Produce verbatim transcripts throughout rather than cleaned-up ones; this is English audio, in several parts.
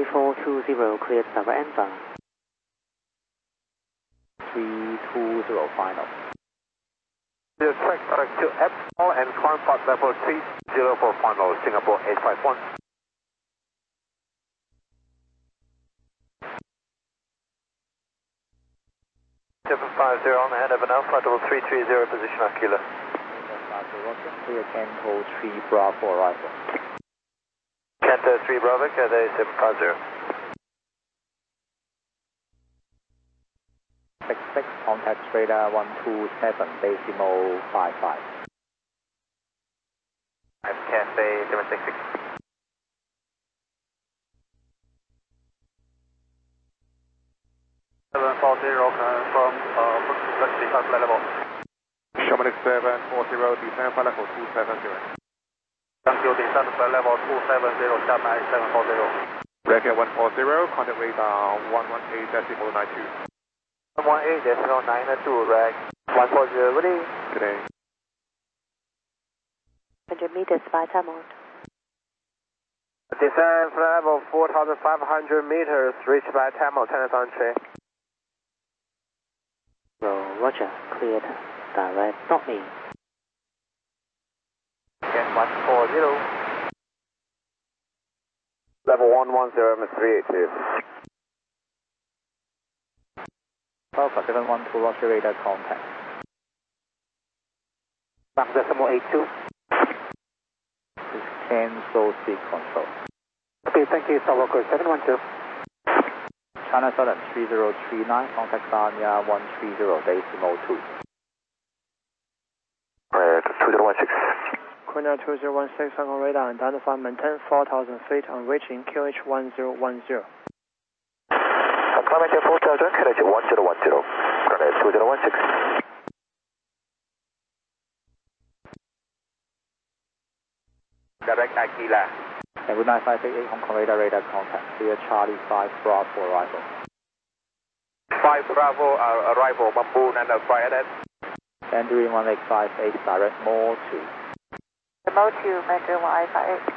three four two zero, cleared direct answer. three two zero final. The track direct to Epsilon and climb part level three zero for final, Singapore eight five one. seven five zero on the head of an Alpha, level three three zero, position of Kilo. Clear Canto three Bravo arrival. Canto three Bravo, Cathay seven five zero. six six, contact radar one two seven, decimal five five. I'm Cathay seven six six. seven four zero, confirm, uh, descent level. Sherman seven four zero, descent flight level two seven zero. Thank you, descent flight level two seven zero, Sherman seven four zero. Record one four zero, contact radar one one eight decimal nine two. one one eight decimal nine two, reg one four zero, ready? Today. one hundred meters by time mode. Descent flight level four thousand five hundred meters, reached by Tamil, tennis on tree. Roger, cleared direct, not me. Again, one four zero. Level one one zero, three eight two. Alpha seven one two, Roger, radar contact. Back decimal eight two. This cancel speed control. Okay, thank you, Star Walker seven one two. China Southern three zero three nine, contact Sanya one three zero, decimal two. Alright, two zero one six. Corner two zero one six, on radar, identify, maintain four thousand feet on reaching Q H one zero one zero. Climate four thousand, Q H one zero one zero. Corner two zero one six. Direct Aquila. And good night five eight eight, Hong Kong radar, radar contact. Clear Charlie five Bravo arrival. five Bravo uh, arrival, Bamboo and fire that. Mandarin one eight five eight, direct more two. Mo two, Mandarin one eight five eight.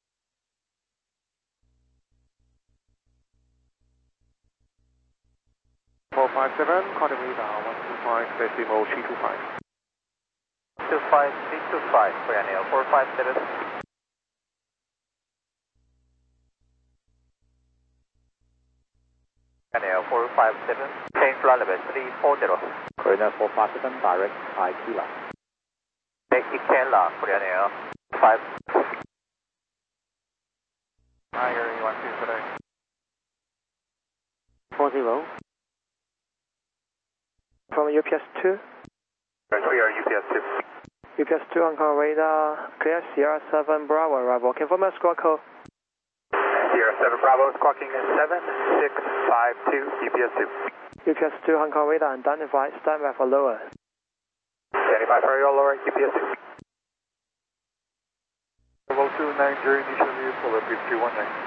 four five seven, contact radar one two five, decimal three two five. two five three two five, Korean four five seven. Korean four five seven, change flight level three four zero. Korean four five seven, direct Aikila. Take Ikela, Korean Air five. Tiger, you want to today? four zero. From U P S two. We are U P S two. U P S two, Hong Kong radar, clear Sierra seven Bravo arrival. Confirm my squawk code. Sierra seven Bravo, squawking in seven six five two, U P S two. U P S two, Hong Kong radar, identify, stand by for lower. Standby for your lower, U P S two. Level two nine zero, initial view, polar brief two one nine.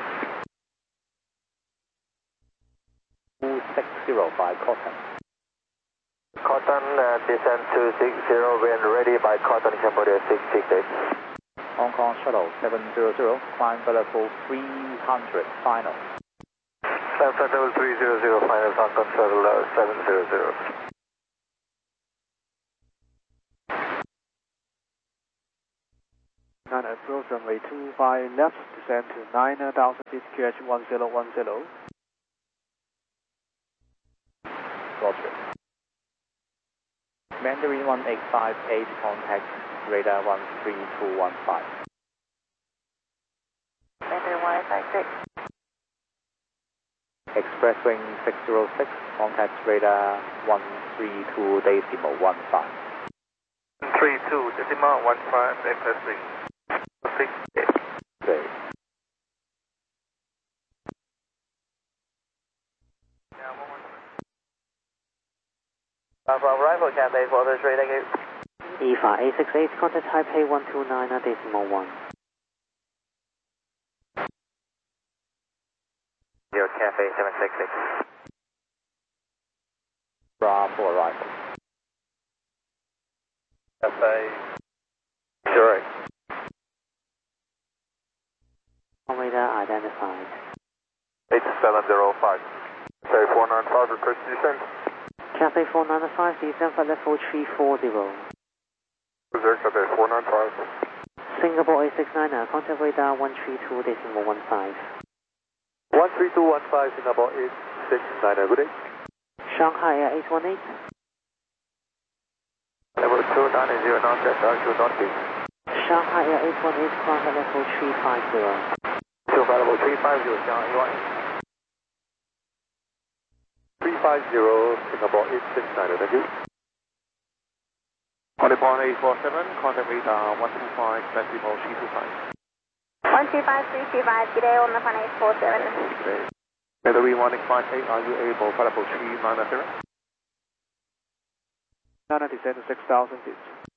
two six zero five, Cotton. Cotton, uh, descent to six zero, when ready by Cotton, Cambodia six six eight. Hong Kong shuttle seven zero zero, climb level three hundred, final. San Fran level three zero zero, final Hong Kong shuttle uh, seven zero zero. Nine approach runway two five left, descend to nine thousand feet, Q H one zero one zero. Roger. Mandarin one eight five eight, contact radar one three two one five. Mandarin one eight five six. Express wing six zero six, contact radar one three two decimal one five. three two decimal one five, express wing six eight. Great. Uh, from arrival, Cathay for the trade, thank you. E five eight six eight, contact Taipei one two nine decimal one. Your Cathay seven six six. Bravo arrival. Cathay. Sure. Radar identified. eight seven zero five. Say four nine five, request descent. Cathay four nine five, descend for level three four zero. Cruiser, Cathay four nine five. Singapore eight six nine, contact radar one three two decimal one five. one three two one five, Singapore eight six nine, good day. Shanghai Air eight one eight. Level two nine zero, non-jet, altitude not big. Shanghai Air eight one eight, contact level three five zero. Two level three five zero, Shanghai eight one eight. three five zero, Singapore eight six nine, thank you. Honeypond eight four seven, contact radar one two five, decimal three two five. one two five three two five, good day, on the phone eight four seven. Good day. Battery one X five eight, are you able for level three nine zero? Nana descend to six thousand feet.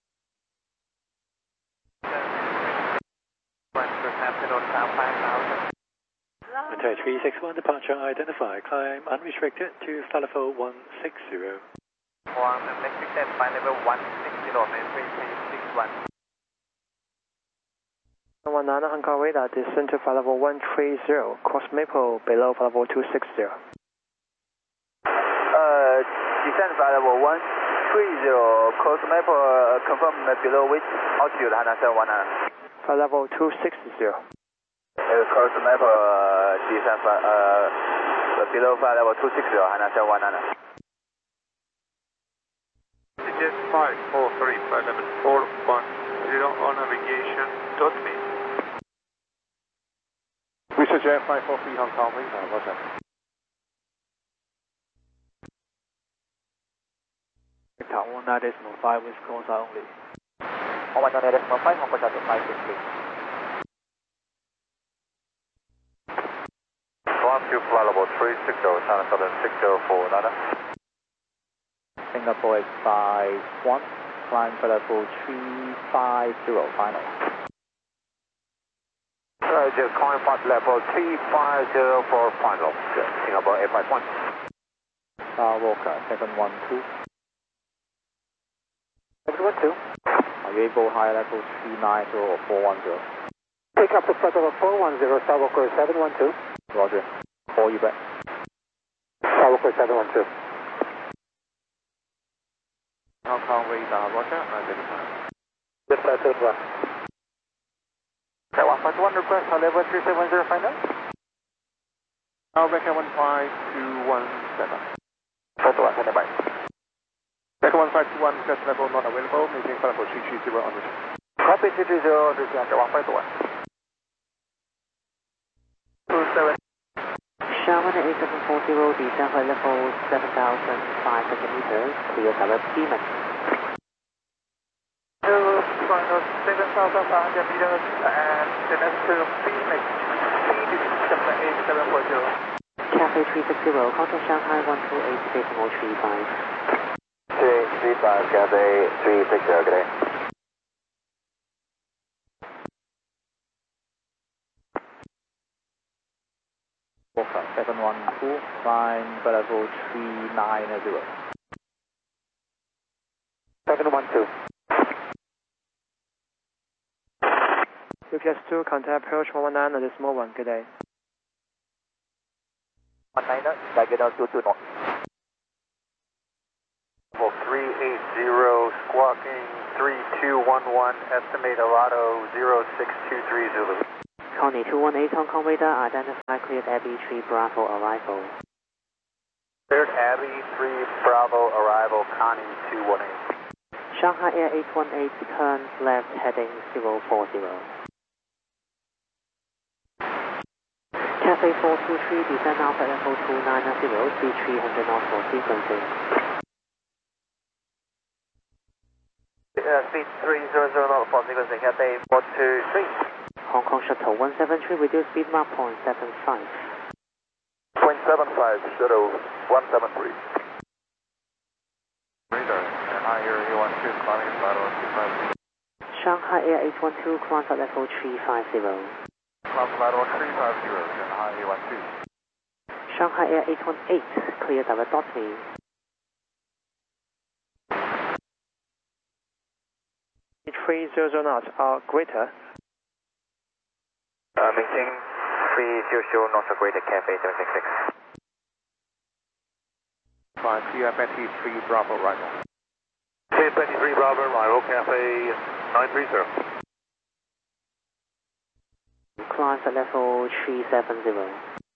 Hotel three six one, departure identified, climb unrestricted to flight level one six zero. One unrestricted, flight level one six zero, three three six one. one nine Hong Kong radar, descend to flight level one three zero, cross Maple below flight level two six zero. Uh, descend flight level one three zero, cross Maple, uh, confirm below which altitude, Hana seven one nine. Flight level two six zero. Uh, cross Maple, uh, descend flight, uh, below flight level two six zero, Hana seven one nine. Digit five four three, flight level four one zero on navigation, dot me. Research Air five four three Hong Kong, radar, what's up? Tower one nine decimal five with calls only. one nine decimal five, Hong Kong Delta five sixty. One two flight level three six zero, China Southern six zero four, Nana. Singapore eight five one, climb for level three five zero, final. Roger, climb for level three five zero for final. Singapore eight five one. Star Walker, seven one two. seven one two. Are you able high level three nine zero or four one zero? Take up to flight level four one zero, Star Walker seven one two. Roger. Call you back. Star Walker seven one two. Hong Kong radar, Roger, identified. Yes, that's it, right. Okay, one five one request, high level three seven zero final. Now back at one five two one seven. First one, stand by. Back at one five two one, request level not available, maintaining flight level three three zero on return. Copy three three zero, return to one five one. two seven. Shanghai eight seven four zero, descend for level seven thousand five hundred meters, clear direct Phoenix. Final seven thousand five hundred meters and the next to Phoenix, Phoenix seven eight seven four zero. Cathay three six zero, contact Shanghai one two eight decimal three five. three three five, Cathay three six zero, good day. Walker seven one two, climb for level three nine zero. seven one two. U P S two, contact approach one one nine at this moment, good day. one nine, diagonal two two knots. Level three eight zero, squawking three two one one, estimate Arado zero six two three Zulu. Connie two one eight, Hong Kong radar, identify cleared Abbey three Bravo arrival. Cleared Abbey three Bravo arrival, Connie two one eight. Shanghai Air eight one eight, turn left heading zero four zero. Cathay four two three, descend now at level two nine zero, speed three hundred knots for sequencing. Uh, speed three hundred knots for sequencing, Cathay four two three. Hong Kong Shuttle one seven three, reduce speed mark point seven five. point seven five, Shuttle one seven three. Radar, higher A one two, climbing lateral two five zero. Shanghai Air eight one two, climb at level three five zero. Climb lateral three five zero, Shanghai A one two. Shanghai Air eight one eight, clear direct dot me. three hundred knots are greater. Uh, maintain three zero zero North Greater Cafe seven six six. Fine, C F twenty-three Bravo arrival. C F twenty-three Bravo arrival, Cafe nine three zero. Climb at level three seven zero.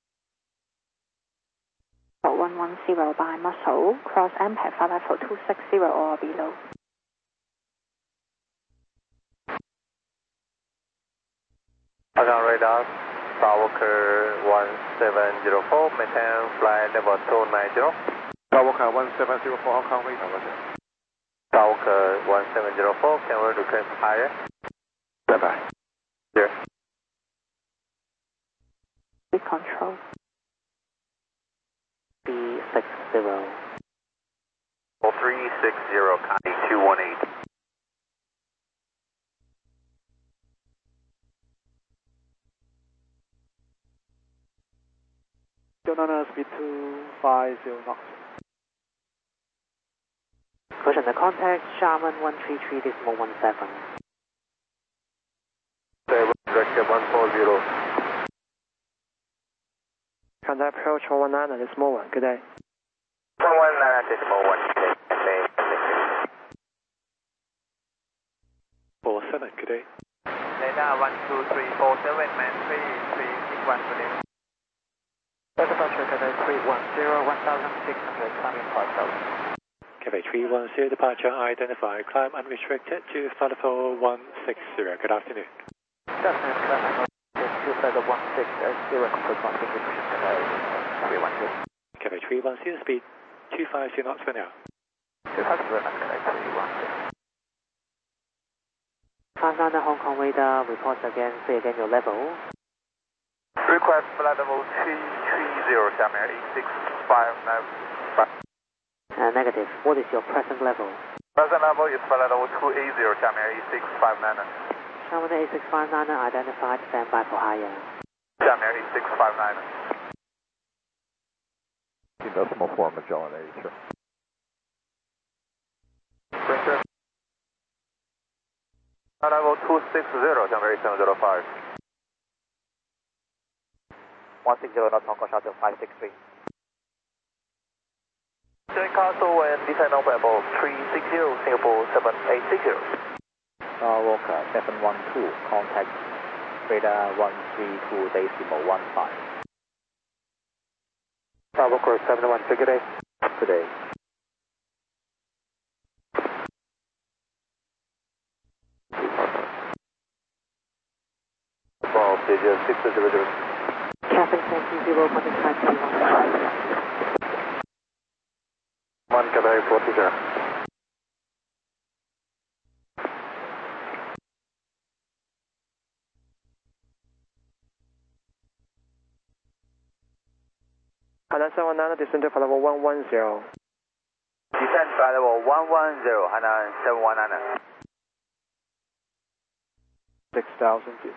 one one zero by muscle, cross impact for level two six zero or below. Argon radar, Skywalker one seven zero four, maintain flight level two nine zero. Skywalker one seven zero four, Hong Kong, wait, over. Skywalker one seven zero four, can we request higher? Stand by. Here. We control. three six zero. three six zero, Connie two one eight. Nana speed two five zero knots. Caution the contact, Sharman one three three decimal one seven. Director one four zero. Contact approach one one nine, decimal one, good day. one one nine decimal one, good day. four seven, good day. Radar one two three four seven, man three three six one, good day. Departure Cafe three one zero, one thousand six hundred, climbing five thousand. Cafe three one zero, departure identified, climb unrestricted to flight level one six zero. Good afternoon. Good afternoon, climb to flight level one six zero, complete one six zero, three one zero. Cafe three one zero, speed two five zero knots for now. two five zero knots, three one zero. five nine Hong Kong radar, reports again, say again your level. Request flight level three three zero, Xiamen eight six five nine five. Uh, negative, what is your present level? Present level is flight level two eight zero, Xiamen eight six five nine. Sharman eight six five nine identified, stand by for higher. Xiamen eight six five nine. In decimal form, Magellan eight, sure. Printer. Flight level two six zero, Xiamen eight seven zero five. one six zero North Hong Kong Shuttle five six three. Join Castle and descend on level three six zero, Singapore seven eight six zero. Skywalker seven one two, contact radar one three two decimal one five. Skywalker seven one two, good day. Good day. Well, digit six zero zero. Traffic forty, contact five three one five. one Cafe forty zero. Hainan seven one nine, descend to flight level one one zero. Descend flight level one one zero, Hainan seven one nine. six thousand feet.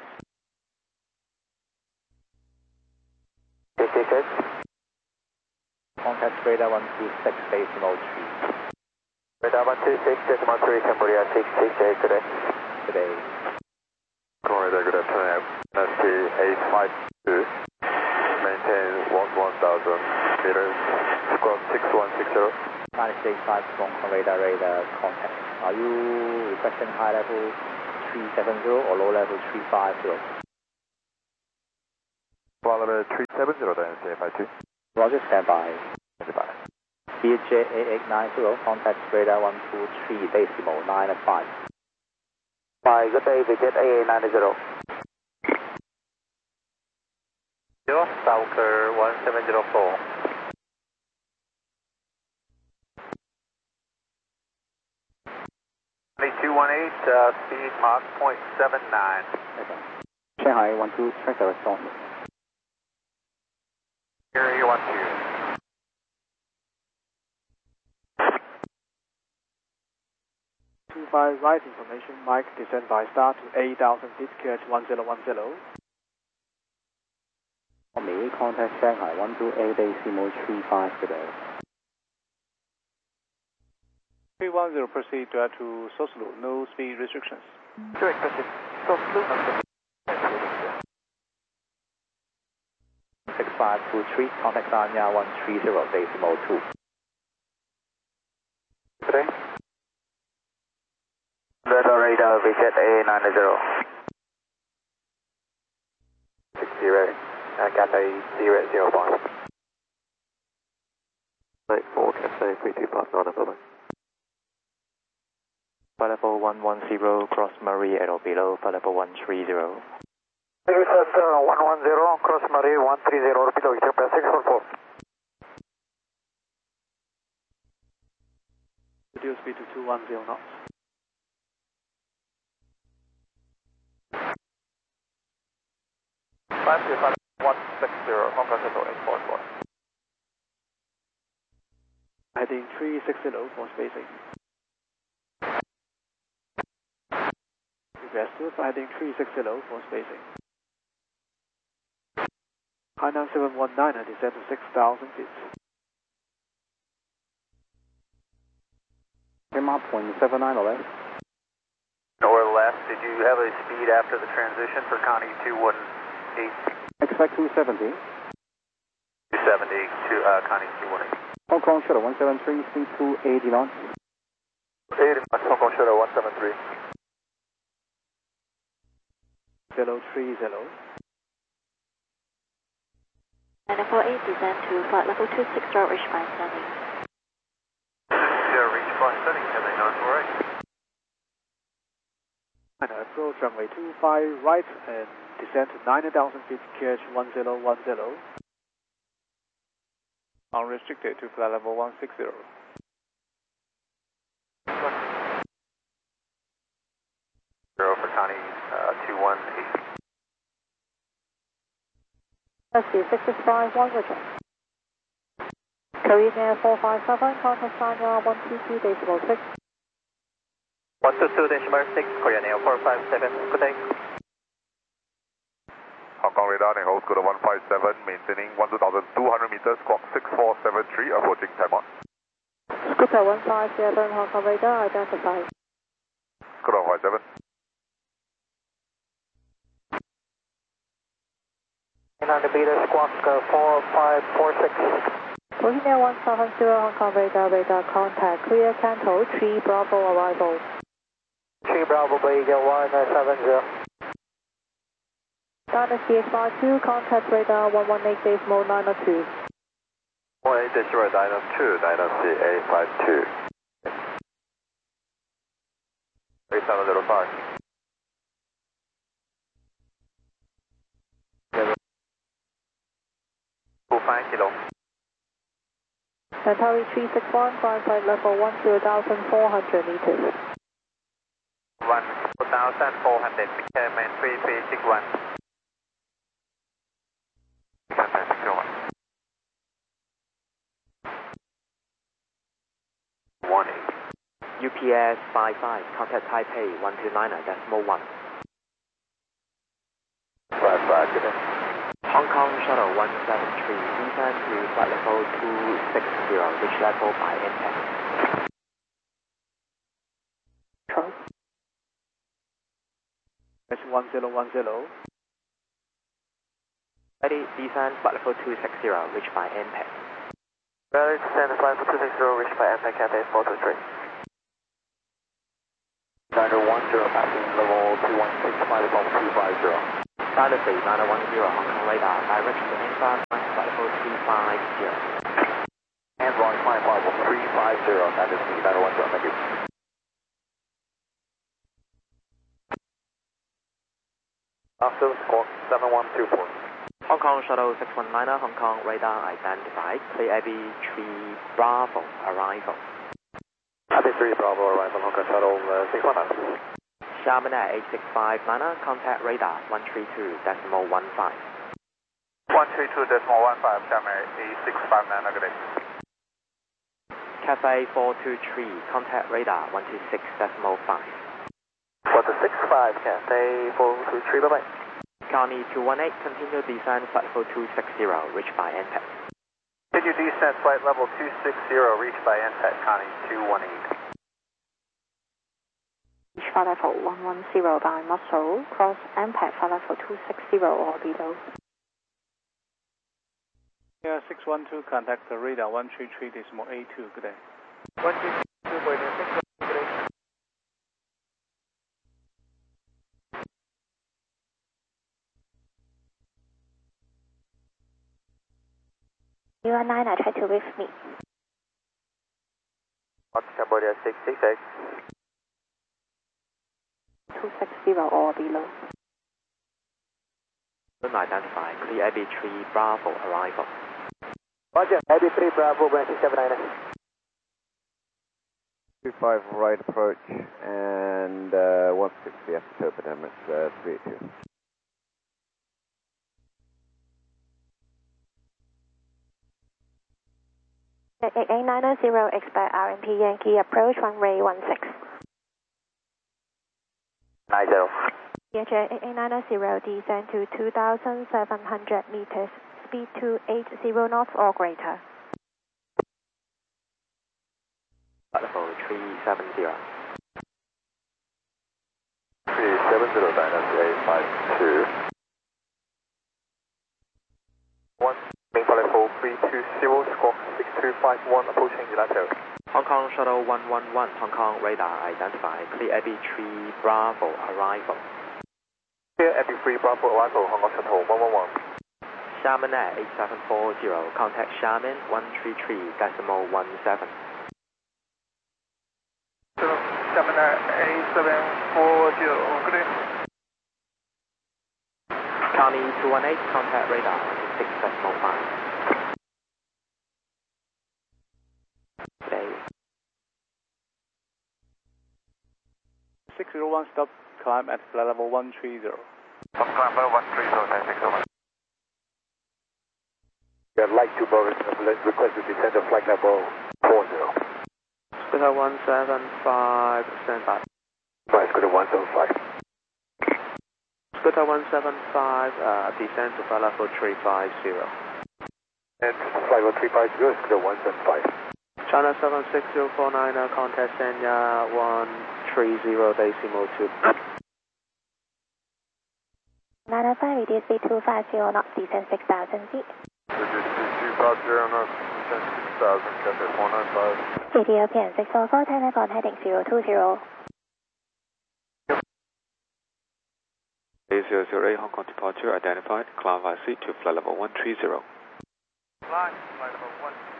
Ticket. Contact radar one two six decimal three. Radar one two six decimal three, Cambodia six six eight, good day. Good day. Corridor, good afternoon. S T eight five two. Maintain one one thousand meters. Squawk six one six zero. nine six five from radar radar contact. Are you requesting high level three seven zero or low level three five zero? Flight level three seven zero, then C F I two. Roger, stand by. Stand by. B J eight eight nine zero, contact radar one two three decimal nine five. Bye, good day, B J eight eight nine zero. Zero, Skywalker one seven zero four. two one eight, uh, speed Mach point seven nine. Shanghai one two, track the response. Area one two. two five, right information, Mike, descend by star to eight thousand feet, Q H one zero one zero. Me, contact Shanghai one two eight decimal three five today. three one zero, proceed to, to Soslu, no speed restrictions. Direct proceed. Soslu. six five two three, contact Sanya one three zero, decimal two. Okay. Radar radar, visit A A nine zero. six zero, uh, Cathay zero zero five. Flight four, Cathay three two five, Northern Bye-bye. Flight level one one zero, cross Marie at or below, flight level one three zero. Center one one zero, cross Marie one three zero, below, Ethiopia six four four. Reduce speed to two one zero knots. five two five one six zero, Hong Kong Central eight four four. Heading three six zero for spacing. Request to heading three six zero for spacing. High nine seven one nine and descend to six thousand feet. Map point seven nine or less. Northwest, did you have a speed after the transition for Connie two one eight? Expect two seventy. two seventy to uh, Connie two one eight. Hong Kong Shuttle one seven three, speed two eighty knots. eighty knots, Hong Kong Shuttle one seven three. zero three zero. nine four eight, descend to flight level two six zero, reach by standing. Yeah, reach by setting, heading nine four eight. And approach runway two five right and descend to nine thousand feet, Q H one zero one zero. Unrestricted to flight level one six zero. Zero for Connie uh, two one eight. Let's see, six six five one, Roger. Korean Air four five seven, contact Sanya one two two, decimal six. one two two, decimal six, Korean Air four five seven, good day. Hong Kong radar, and hold good one five seven, maintaining one two thousand two hundred meters, squawk six four seven three, approaching Taiwan. Scooter one five seven, Hong Kong radar, identified. Good one five seven. nine hundred meters, squawk uh, four five four six. Korean Air one seven zero, Hong Kong radar, radar contact, clear Canto, three Bravo arrival. three Bravo, Radio one seven zero. Dynasty X five two, contact radar one one eight, decimal nine oh two. one eight decimal nine oh two, Dynasty A five two. eight seven zero five. five kilo. Centauri three six one, climb flight level one zero thousand four hundred meters. one thousand four hundred, became three three six one. one eight. U P S five five, contact Taipei one two nine decimal one. five five, good day. Hong Kong Shuttle one seven three, descend to flight level two six zero, reach level by impact. Trust. That's one zero one zero. Ready, descend flight level two six zero, reach by impact. Ready, descend flight level two six zero, reach by impact, Cathay four two three. nine one zero, passing level two one six, flight level two five zero. Dynasty nine one zero, Hong Kong radar, direction to inbound, flight level three five zero. And right, five five one three five zero, Dynasty nine one zero, thank you. After squawk seven one two four. Hong Kong Shuttle six one niner, Hong Kong radar identified, clear Abbey three Bravo, arrival. Abbey three Bravo, arrival, Hong Kong Shuttle uh, six one niner. Xiamen Air eight six five niner, contact radar one three two decimal one five. one three two decimal one five, Xiamen eight six five niner, good day. Cathay four two three, contact radar one two six decimal five. one two six five, Cathay four two three, bye-bye. Connie two one eight, continue descend flight level two six zero, reach by impact. Did you descend flight level two six zero, reach by impact, Connie two one eight. Reach flight level one one zero by muscle, cross impact flight level two six zero or below. Yeah, six one two, contact the radar one three three decimal eight two, good day. one three two, point six one, good day. You are nine, I try to with me. What's Cambodia six six six? two six zero or below. Identify, clear A B three Bravo arrival. Roger, A B three Bravo, six seven nine. two five right approach and uh, one sixty after Topodam, it's uh, three eight two. eight eight nine zero, expect R M P Yankee approach runway one six. nine zero. D H A eight eight nine zero, descend to two thousand seven hundred meters, speed two eighty knots or greater. Level three seven zero. three seven zero, Dynasty eight five two. one, main flight level three two zero, squawk six two five one, approaching United. Hong Kong Shuttle one one one, Hong Kong radar identified, clear A B three Bravo arrival. Clear A B three Bravo arrival, Hong Kong Shuttle one one one. Xiamen Air eight seven four zero, contact Xiamen one three three decimal one seven. Xiamen Air eight seven four zero, good day. County two one eight, contact radar six decimal five. six zero one, stop, climb at flight level one three zero. Stop climb level one three zero, nine six zero. We have light two Boris, request to descend to flight level four zero. Scooter one seven five, stand by. Right, Scooter one seven five. Scooter one seven five, uh, descend to flight level three five zero. And flight level three five zero, Scooter one seven five. China seven six zero four nine, uh, contact Sanya one three zero decimal two. nine five, reduce speed two five zero knots, descend six thousand feet. Reduce speed two five zero knots, descend six thousand, Cathay four nine five. Ethiopian six four four, telephone heading zero two zero. A zero zero eight, Hong Kong departure identified, climb via seat to flight level one three zero. Line, flight level one three zero.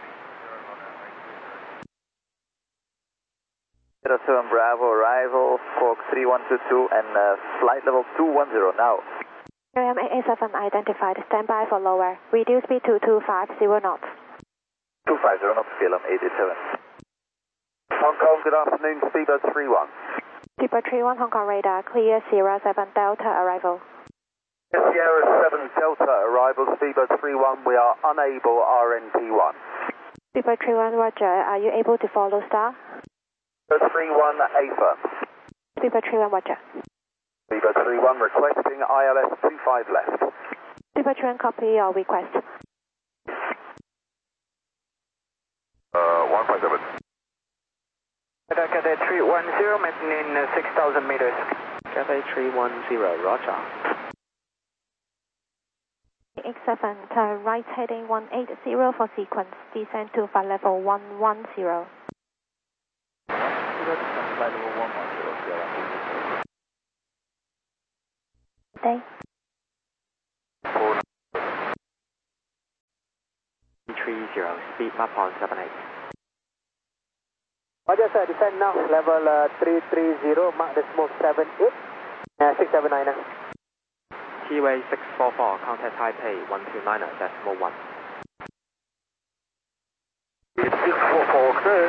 zero seven Bravo, arrival, squawk three one two two and uh, flight level two one zero now. R M eight eight seven identified, stand by for lower. Reduce speed to two five zero knots. two five zero knots, K L M eight eight seven. Hong Kong, good afternoon, speedbird three one. Speedbird three one, Hong Kong radar, clear Sierra seven Delta arrival. Sierra seven Delta arrival, speedbird three one, we are unable R N P one. Speedbird three one, roger, are you able to follow star? three one, A firm. Speedbird three one, roger. Speedbird three one, requesting I L S two five left. Speedbird three one, copy your request. Uh, one five seven. Cathay three one zero, maintaining uh, six thousand meters. Cathay three one zero, roger. X seven, turn right heading one eight zero for sequence, descend to flight level one one zero. Flight level one one zero, Day. three zero, speed map on seven eight. Roger sir, descend now, level uh, three three zero, mark decimal seven eight, uh, six seven nine. T-way six four four, contact Taipei one two nine decimal one. six four four, okay.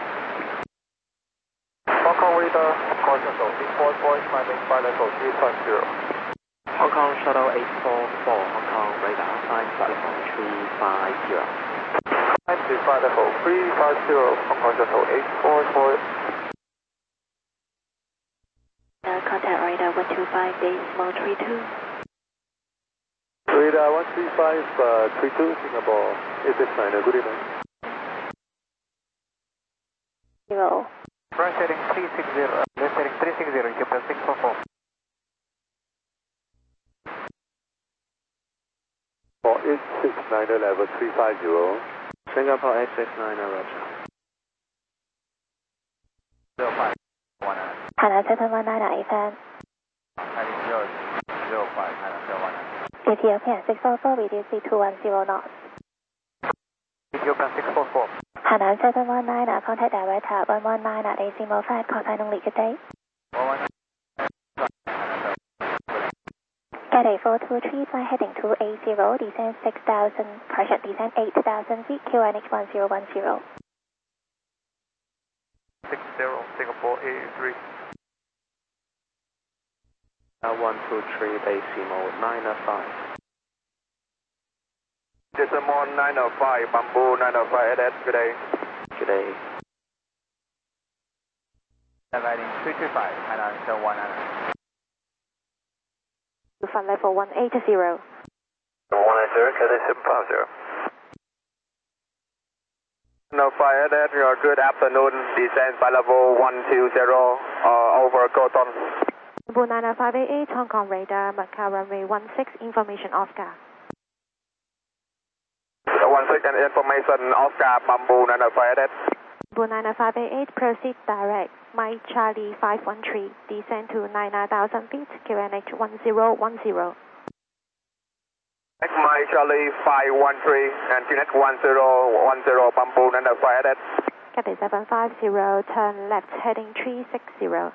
Hong Kong radar, Hong Kong Shuttle, eight four four, climbing flight level three five zero. Hong Kong Shuttle eight four four, Hong Kong radar, climb flight level three five zero. Climb to flight level three five zero, Hong Kong Shuttle eight four four. Uh, contact radar one two five decimal three two. Radar one three five, uh, three two, Singapore, eight six nine, good evening. Zero. First heading three six zero, left heading three six zero, Japan six four four. For X six niner level three five zero. Singapore X six niner, roger. zero five one nine. Thailand seven one nine, Ethan. Heading zero zero five, Thailand zero one nine. Ethiopian six four four, reduce to two one zero knots. Ethiopian six four four. Thailand seven one nine, contact director one one nine at decimal five, call sign only, good day. one one nine. Cathay four two three, fly heading two eight zero, descend six thousand, correction, descend eight thousand feet, Q N H one zero one zero. six zero, Singapore eight three. Uh, one two three, decimal nine five. Decimal nine oh five, Bamboo nine oh five, Ed, good day. Good day. Heading three two five, Thailand seven one nine. Flight level one eight zero. one eight zero, Cathay seven five zero. No fire, that your good afternoon, descent by level one two zero, uh, over Goton. Bamboo nine five eight eight, Hong Kong radar, Macau runway one six, information Oscar. one six and information Oscar, Bamboo nine five eight eight. Bamboo nine five eight eight, proceed direct, Mike Charlie five one three, descend to nine thousand feet, Q N H one zero one zero. Mike Charlie five one three and Q N H one zero one zero, Bamboo nine five eight eight. Cathay seven five zero, turn left, heading three six zero.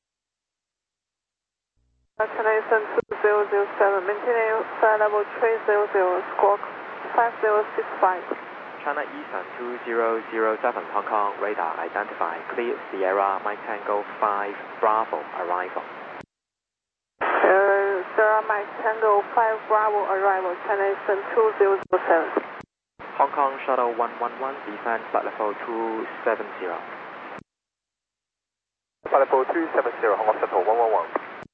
Destination two zero zero seven, maintaining flight level three zero zero, squawk five zero six five. China Eastern two zero zero seven, Hong Kong radar identified, clear Sierra Mike Tango five Bravo arrival. Uh, Sierra Mike Tango five Bravo arrival, China Eastern two zero zero seven. Hong Kong Shuttle one one one, descend flight level two seven zero. Flight level two seven zero, Hong Kong Shuttle one one one.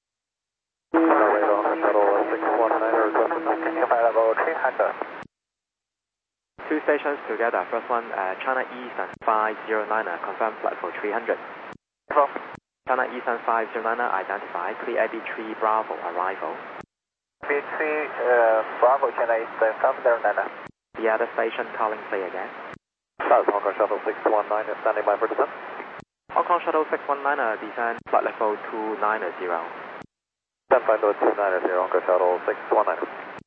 Radar Shuttle six one nine, requesting flight level three hundred. Two stations together. First one, uh, China Eastern five zero nine, confirm flight level three hundred. From China Eastern five zero nine identified, clear A B three Bravo arrival. A B three uh, Bravo, China Eastern five zero nine. The other station calling play again. South Hong Kong Shuttle six one nine, standing by for descent. Hong Kong Shuttle six one nine, descend flight level two nine zero. Stand by level two nine zero, Hong Kong Shuttle six one nine.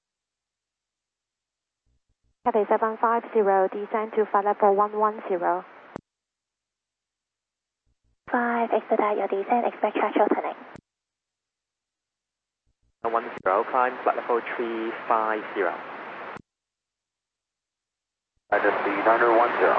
Cathay seven five zero, descend to flight level one one zero. five, expedite your descent, expect track shortening. one zero, climb flight level three five zero. Identity niner one zero.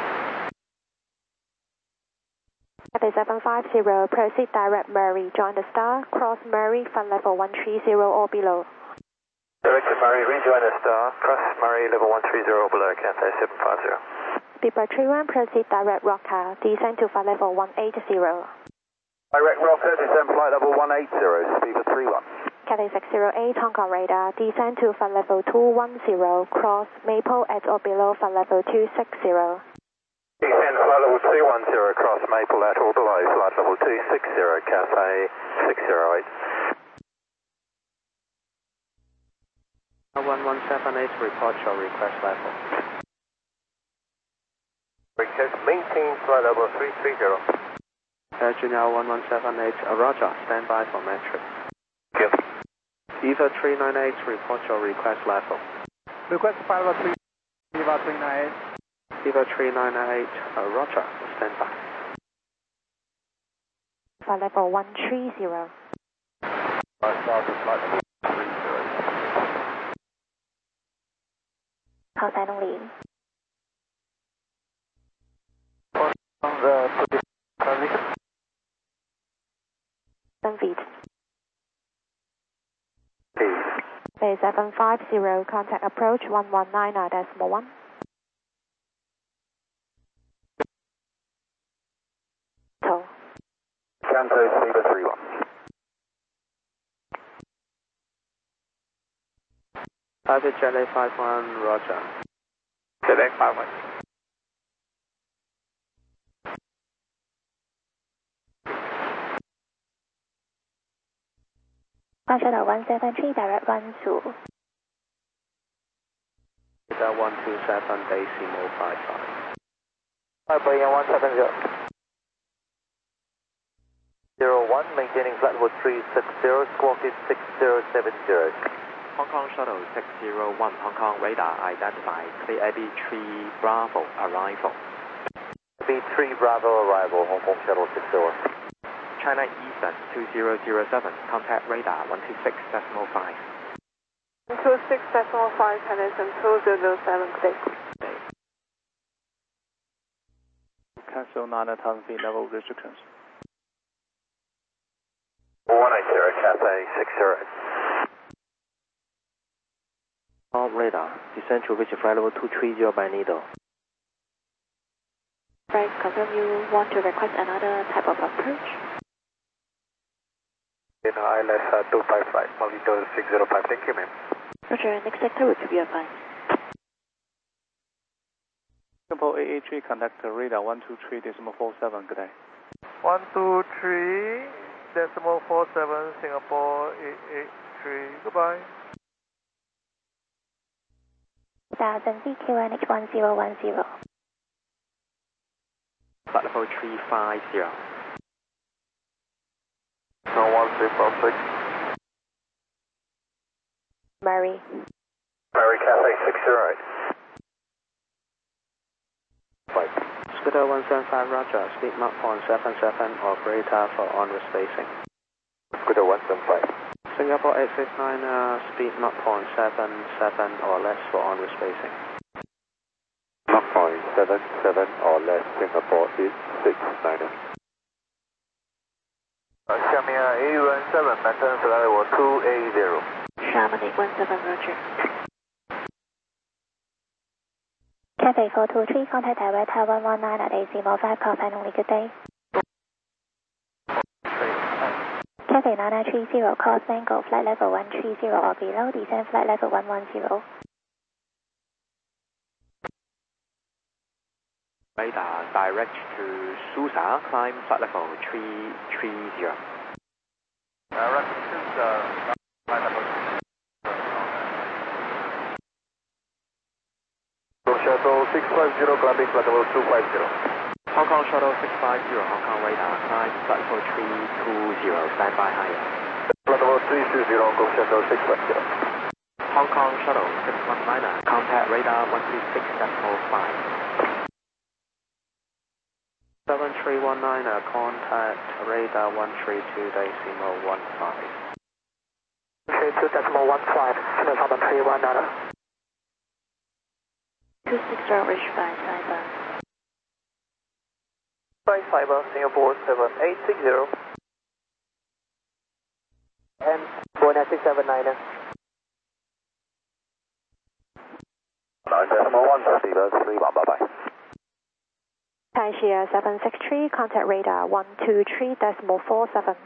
Cathay seven five zero, proceed direct Murray, join the star, cross Murray, flight level one three zero or below. Direct to Murray, rejoin the star, cross Murray, level one three zero below, Cathay seven five zero. Beeper three one, proceed direct Rocker, descend to flight level one eight zero. Direct Rocker, descend flight level one eight zero, Beaver three one. Cathay six zero eight, Hong Kong radar, descend to flight level two one zero, cross Maple at or below flight level two six zero. Descend flight level two one zero, cross Maple at or below flight level two six zero, Cathay six zero eight. one one seven eight, report your request level. Request maintain flight level three three zero. Uh, Junior one one seven eight, uh, roger, stand by for metric. Yep. Eva three nine eight, report your request level. Request flight level three, Eva three nine eight. Eva three nine eight, uh, roger, stand by. Flight level one three zero. Flight level three zero. Call sign only. On the position. seven feet. Please. Bay seven five zero, contact approach one one nine decimal one. Toll. Santos, Beaver three one. Private Jelly five one, roger. Jelly five one. Shuttle one seven three, direct one to one two seven decimal five five. Five Boeing one seven zero. Zero one, maintaining flight level three six zero, squawk is six zero seven zero. Hong Kong Shuttle six zero one, Hong Kong radar identified, clear A B three Bravo arrival. B three Bravo arrival, Hong Kong Shuttle six zero one. China Eastern two zero zero seven, contact radar one two six decimal five. one two six decimal five, China Eastern two zero zero seven, clear. Cancel nine thousand feet level restrictions. one eight zero, Cathay six zero eight. All radar, descend to reach flight level two three zero by needle. Right, confirm you want to request another type of approach? In I L S uh, two five five, Monitor six zero five, thank you ma'am. Roger, next sector will be advised. Singapore A A three, contact radar one two three decimal four seven, good day. one two three decimal four seven, Singapore eight eight three, goodbye. one thousand feet, Q N H one zero one zero. Flight level three five zero. No one three four six. Mary. Mary Cathay six zero eight. Flight. Scooter one seven five, Roger, speed Mach point seven seven, operator for onward spacing. Scooter one seven five. Singapore eight six nine, uh, speed Mach point seven seven or less for onward spacing. Mach point seven seven or less, Singapore eight six nine. Uh, Xiamen eight one seven, maintain flight level two eight zero. Xiamen eight one seven, Roger. Cathay four two three, contact Director one one nine at decimal five, call sign only, good day. Cathay nine nine three zero, course angle, flight level one three zero or below, descend flight level one one zero. Radar direct to Susa, climb flight level three three zero. Direct to Susa, flight level Shuttle six five zero, climbing flight level two five zero. Hong Kong Shuttle six five zero, Hong Kong radar, climb flight level three two zero, standby higher. Flight level three two zero, Hong Kong Shuttle six five zero. Hong Kong Shuttle six one nine, contact radar one two six decimal five. seven three one nine, contact radar one three two decimal one five. one three two decimal one five, seven three one nine. two six zero, reach by Cyber. By Cyber, Singapore seven eight six zero. And Boeing six seven nine. nine decimal one, three one, bye bye. Taishia seven six three, contact radar one two three decimal four seven.